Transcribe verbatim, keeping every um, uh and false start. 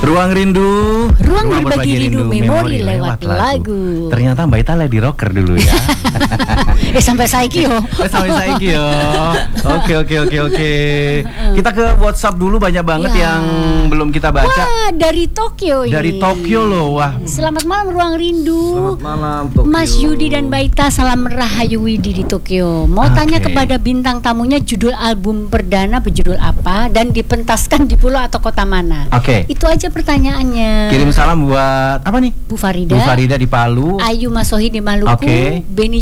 Ruang Rindu, ruang berbagi rindu, memori lewat lagu. Ternyata Mbak Ita lady rocker dulu ya. Eh sampai saiki yo. Eh sampai saiki yo. Oke oke oke oke. Kita ke WhatsApp dulu, banyak banget Ya. yang belum kita baca. Wah, dari Tokyo ini. Dari Tokyo loh, wah. Selamat malam Ruang Rindu. Selamat malam Tokyo. Mas Yudi dan Mbak Ita, salam Rahayu Widi di Tokyo. Mau Oke. tanya kepada bintang tamunya, judul album perdana berjudul apa dan dipentaskan di pulau atau kota mana? Oke. Itu aja pertanyaannya. Kirim salam buat apa nih? Bu Farida, Bu Farida di Palu. Ayu Masohi di Maluku, Oke. Beni